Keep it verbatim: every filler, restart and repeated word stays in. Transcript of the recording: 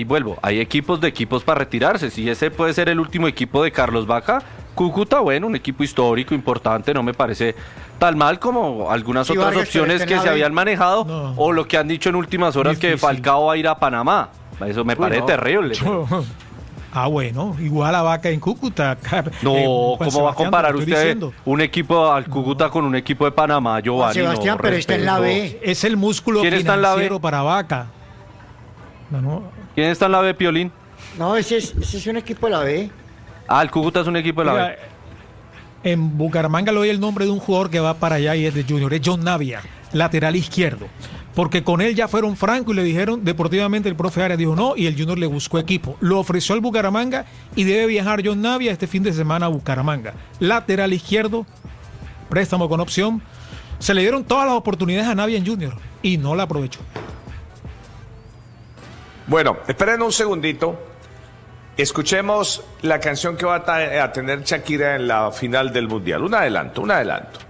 vuelvo, hay equipos de equipos para retirarse. Si ese puede ser el último equipo de Carlos Vaca, Cúcuta, bueno, un equipo histórico, importante, no me parece tan mal como algunas Sí, otras Vargas, opciones que se habían manejado, No. o lo que han dicho en últimas horas Difícil. que Falcao va a ir a Panamá. Eso me Uy, parece no. terrible. Ah, bueno, igual a Vaca en Cúcuta. No, Eh, Juan ¿cómo va a Sebastián, comparar te estoy usted diciendo. un equipo al Cúcuta con un equipo de Panamá, Giovanni? Sebastián, No, pero está en la respeto. B. Es el músculo ¿Quién está en la B? financiero para Vaca. No, no. ¿Quién está en la B, Piolín? No, ese es, ese es un equipo de la B. Ah, el Cúcuta es un equipo de la Mira, B. en Bucaramanga le doy el nombre de un jugador que va para allá y es de Junior, es John Navia, lateral izquierdo. Porque con él ya fueron franco y le dijeron, deportivamente el profe Arias dijo no, y el Junior le buscó equipo. Lo ofreció al Bucaramanga y debe viajar John Navia este fin de semana a Bucaramanga. Lateral izquierdo, préstamo con opción. Se le dieron todas las oportunidades a Navia en Junior y no la aprovechó. Bueno, esperen un segundito. Escuchemos la canción que va a, ta- a tener Shakira en la final del Mundial. Un adelanto, un adelanto.